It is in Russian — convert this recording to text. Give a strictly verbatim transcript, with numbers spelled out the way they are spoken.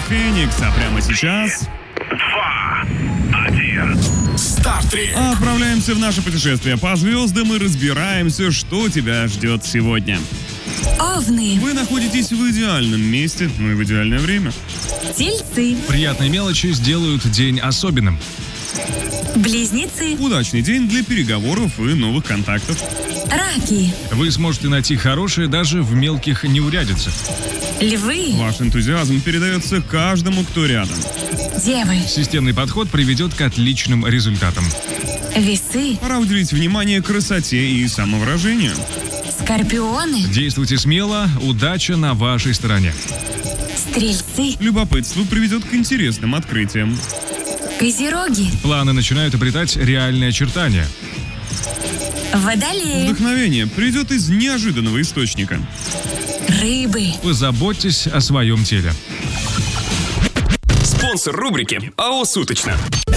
Феникс, а прямо сейчас... Два, один. Стартрек. Отправляемся в наше путешествие по звездам и разбираемся, что тебя ждет сегодня. Овны, Вы находитесь в идеальном месте, ну и в идеальное время. тельцы, Приятные мелочи сделают день особенным. близнецы, Удачный день для переговоров и новых контактов. раки, Вы сможете найти хорошее даже в мелких неурядицах. львы, Ваш энтузиазм передается каждому, кто рядом. девы, Системный подход приведет к отличным результатам. весы, Пора уделить внимание красоте и самовыражению. скорпионы, Действуйте смело, удача на вашей стороне. стрельцы, Любопытство приведет к интересным открытиям. козероги, Планы начинают обретать реальные очертания. водолеи, Вдохновение придет из неожиданного источника. рыбы. Позаботьтесь о своем теле. Спонсор рубрики АО «Суточно».